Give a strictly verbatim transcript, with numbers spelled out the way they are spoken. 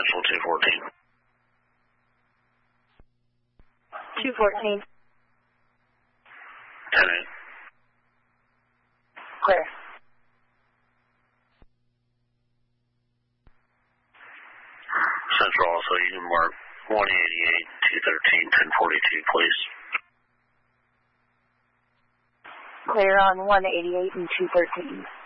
Central two fourteen. two fourteen. ten eight. Clear. Central also, you can mark one eighty-eight, two thirteen, ten forty-two, please. Clear on one eighty-eight and two thirteen.